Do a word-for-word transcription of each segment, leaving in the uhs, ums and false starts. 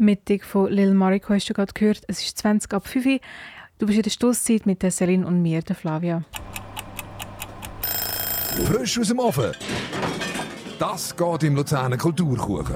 Mittag von Lil Mariko hast du gerade gehört. Es ist zwanzig ab fünf Uhr. Du bist in der Stosszeit mit der Celine und mir, der Flavia. Frisch aus dem Ofen. Das geht im Luzerner Kulturkuchen.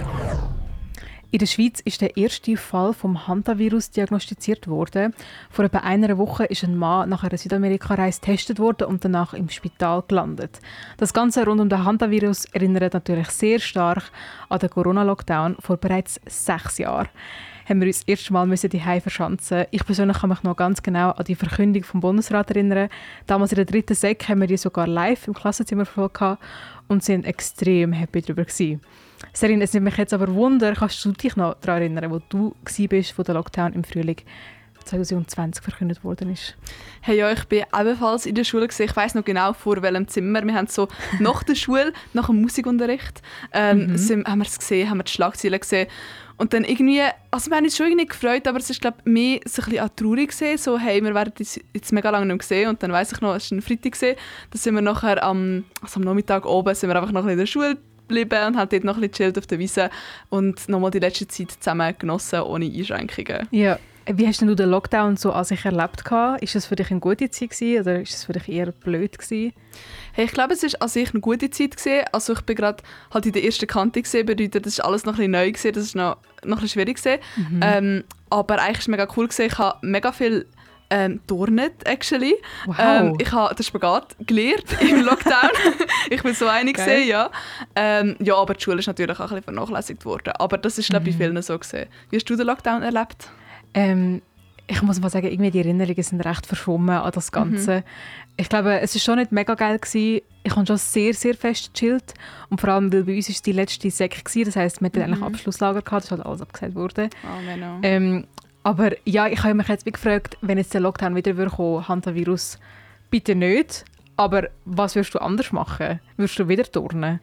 In der Schweiz ist der erste Fall vom Hantavirus diagnostiziert worden. Vor etwa einer Woche ist ein Mann nach einer Südamerika-Reise getestet worden und danach im Spital gelandet. Das Ganze rund um den Hantavirus erinnert natürlich sehr stark an den Corona-Lockdown vor bereits sechs Jahren. Haben wir uns das erste Mal zu Hause verschanzen. Ich persönlich kann mich noch ganz genau an die Verkündung vom Bundesrat erinnern. Damals in der dritten Sek haben wir die sogar live im Klassenzimmer verfolgt und sind extrem happy darüber gewesen. Celine, es nimmt mich jetzt aber Wunder, kannst du dich noch daran erinnern, wo du warst, wo der Lockdown im Frühling zwanzig zwanzig verkündet worden ist? Hey, ja, ich war ebenfalls in der Schule. Ich weiss noch genau, vor welchem Zimmer. Wir haben so nach der Schule, nach dem Musikunterricht, ähm, Mhm. sind, haben wir es gesehen, haben wir die Schlagzeilen gesehen. Und dann irgendwie, also wir haben uns schon irgendwie gefreut, aber es ist, glaube ich, mehr so ein bisschen auch traurig gesehen. So, hey, wir werden uns jetzt mega lange nicht mehr gesehen. Und dann weiss ich noch, es war ein Freitag gesehen. Da sind wir nachher am, also am Nachmittag oben, sind wir einfach noch ein bisschen in der Schule geblieben und haben dort noch ein bisschen gechillt auf der Wiese und nochmal die letzte Zeit zusammen genossen, ohne Einschränkungen. Ja. Wie hast denn du den Lockdown so an sich erlebt? Ist das für dich eine gute Zeit gewesen, oder ist es für dich eher blöd gewesen? Hey, ich glaube, es war an sich eine gute Zeit gewesen. Also ich bin gerade halt in der ersten Kante gesehen, bedeutet, das ist alles noch ein bisschen neu gewesen, das ist noch, noch ein bisschen schwierig gewesen. Mhm. Ähm, aber eigentlich ist es mega cool gewesen. Ich habe mega viel ähm, turnet, actually. Wow. Ähm, ich habe den Spagat gelernt im Lockdown. Ich bin so einig Geil. gesehen, ja. Ähm, ja, aber die Schule ist natürlich auch ein bisschen vernachlässigt worden. Aber das ist, glaube ich, Mhm. bei vielen so gesehen. Wie hast du den Lockdown erlebt? Ähm, ich muss mal sagen, irgendwie die Erinnerungen sind recht verschwommen an das Ganze. Ich glaube, es war schon nicht mega geil gewesen. Ich habe schon sehr, sehr fest gechillt. Und vor allem, weil bei uns war die letzte Sek gewesen. Das heisst, wir hatten eigentlich Abschlusslager gehabt, das ist halt alles abgesagt worden. Oh, man, Ähm, aber ja, ich habe mich jetzt wie gefragt, wenn jetzt der Lockdown wieder würde kommen, Hantavirus, bitte nicht. Aber was würdest du anders machen? Würdest du wieder turnen?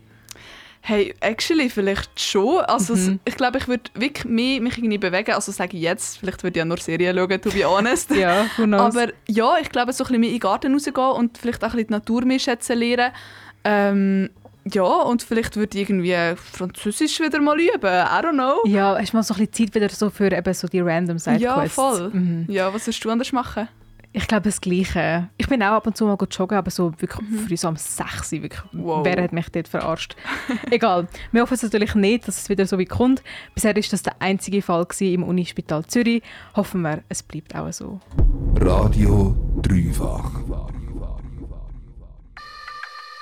Hey, actually vielleicht schon. Also Mhm. es, ich glaube, ich würde wirklich mehr mich irgendwie bewegen. Also sage ich jetzt, vielleicht würde ich ja nur Serien schauen, to be honest. Ja, who knows? Aber ja, ich glaube, so ein bisschen mehr in den Garten rausgehen und vielleicht auch ein bisschen die Natur mehr schätzen lernen. Ähm, ja, und vielleicht würde ich irgendwie Französisch wieder mal üben. I don't know. Ja, hast du mal so ein bisschen Zeit wieder so für eben so die random Sidequests? Ja, voll. Mhm. Ja, was würdest du anders machen? Ich glaube das Gleiche. Ich bin auch ab und zu mal joggen, aber so wirklich früh so um sechs Uhr. Wirklich. Wow. Wer hat mich dort verarscht? Egal. Wir hoffen es natürlich nicht, dass es wieder so wie kommt. Bisher war das der einzige Fall gewesen im Unispital Zürich. Hoffen wir, es bleibt auch so. Radio Dreifach.